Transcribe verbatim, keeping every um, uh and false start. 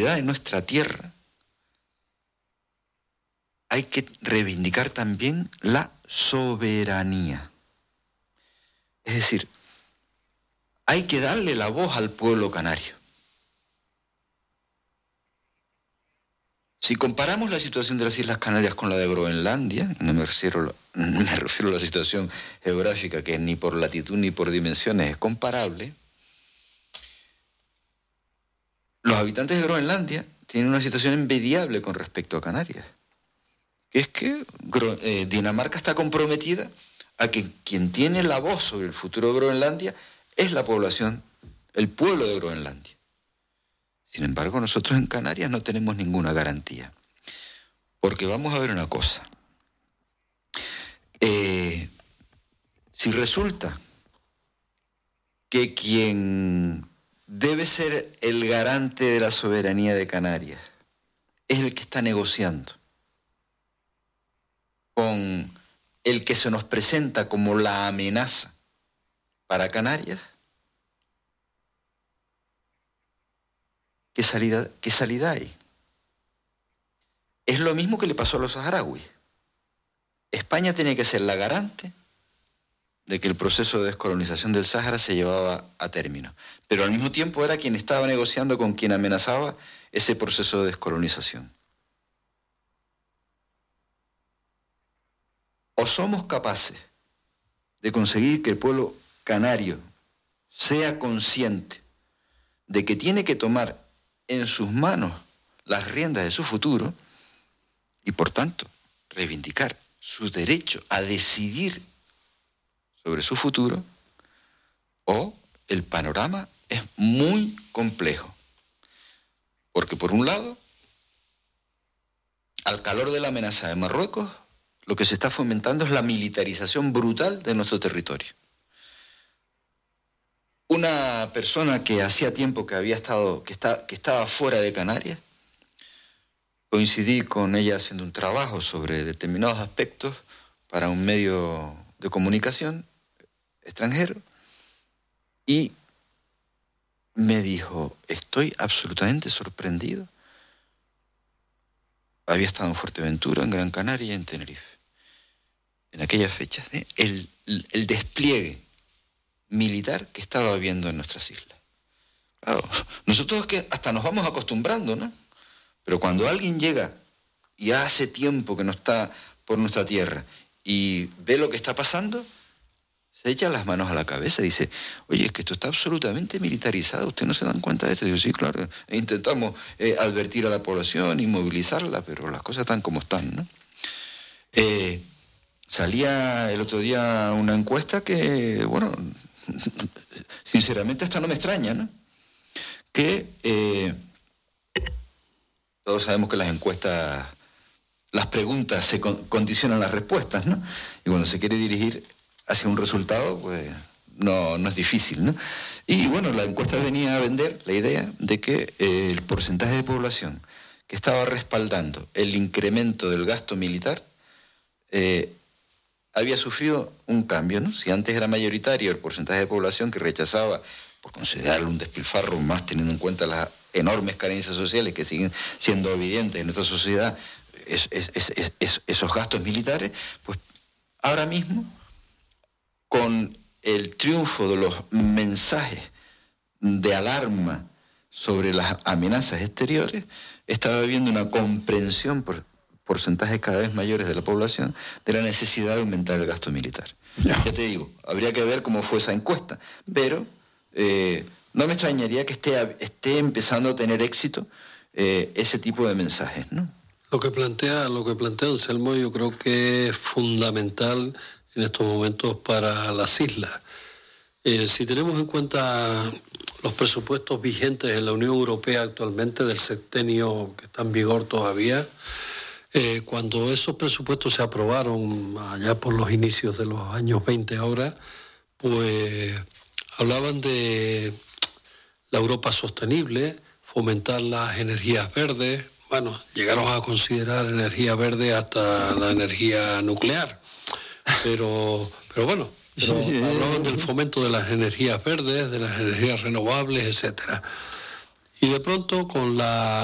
propiedad de nuestra tierra, hay que reivindicar también la soberanía. Es decir, hay que darle la voz al pueblo canario. Si comparamos la situación de las Islas Canarias con la de Groenlandia, no me refiero, me refiero a la situación geográfica, que ni por latitud ni por dimensiones es comparable, los habitantes de Groenlandia tienen una situación envidiable con respecto a Canarias, que es que eh, Dinamarca está comprometida a que quien tiene la voz sobre el futuro de Groenlandia es la población, el pueblo de Groenlandia. Sin embargo, nosotros en Canarias no tenemos ninguna garantía. Porque vamos a ver una cosa. Eh, si resulta que quien debe ser el garante de la soberanía de Canarias es el que está negociando con el que se nos presenta como la amenaza para Canarias, ¿Qué salida, ¿Qué salida hay? Es lo mismo que le pasó a los saharauis. España tenía que ser la garante de que el proceso de descolonización del Sáhara se llevaba a término, pero al mismo tiempo era quien estaba negociando con quien amenazaba ese proceso de descolonización. O somos capaces de conseguir que el pueblo canario sea consciente de que tiene que tomar en sus manos las riendas de su futuro y, por tanto, reivindicar su derecho a decidir sobre su futuro, o el panorama es muy complejo. Porque, por un lado, al calor de la amenaza de Marruecos, lo que se está fomentando es la militarización brutal de nuestro territorio. Una persona que hacía tiempo que había estado, que, está, que estaba fuera de Canarias, coincidí con ella haciendo un trabajo sobre determinados aspectos para un medio de comunicación extranjero, y me dijo, estoy absolutamente sorprendido. Había estado en Fuerteventura, en Gran Canaria y en Tenerife. En aquellas fechas, ¿eh? el, el despliegue militar que estaba habiendo en nuestras islas. Claro, nosotros es que hasta nos vamos acostumbrando, ¿no? Pero cuando alguien llega y hace tiempo que no está por nuestra tierra y ve lo que está pasando, se echa las manos a la cabeza y dice, oye, es que esto está absolutamente militarizado, ¿ustedes no se dan cuenta de esto? Y yo, sí, claro, intentamos eh, advertir a la población y movilizarla, pero las cosas están como están, ¿no? Eh, salía el otro día una encuesta que, bueno, sinceramente hasta no me extraña, ¿no? Que eh, todos sabemos que las encuestas, las preguntas se con, condicionan las respuestas, ¿no? Y cuando se quiere dirigir hacia un resultado, pues no, no es difícil, ¿no? Y bueno, la encuesta venía a vender la idea de que eh, el porcentaje de población que estaba respaldando el incremento del gasto militar eh, había sufrido un cambio, ¿no? Si antes era mayoritario el porcentaje de población que rechazaba, por considerarlo un despilfarro, más teniendo en cuenta las enormes carencias sociales que siguen siendo evidentes en nuestra sociedad, es, es, es, es, es, esos gastos militares, pues ahora mismo, con el triunfo de los mensajes de alarma sobre las amenazas exteriores, estaba habiendo una comprensión por porcentajes cada vez mayores de la población de la necesidad de aumentar el gasto militar. Ya, ya te digo, habría que ver cómo fue esa encuesta, pero eh, no me extrañaría que esté, esté empezando a tener éxito eh, ese tipo de mensajes, ¿no? Lo que plantea, lo que plantea Anselmo, yo creo que es fundamental en estos momentos para las islas. Eh, si tenemos en cuenta los presupuestos vigentes en la Unión Europea actualmente del septenio que está en vigor todavía, eh, cuando esos presupuestos se aprobaron allá por los inicios de los años veinte ahora, pues hablaban de la Europa sostenible, fomentar las energías verdes. Bueno, llegaron a considerar energía verde hasta la energía nuclear, pero, pero bueno, pero hablaban del fomento de las energías verdes, de las energías renovables, etcétera. Y de pronto con la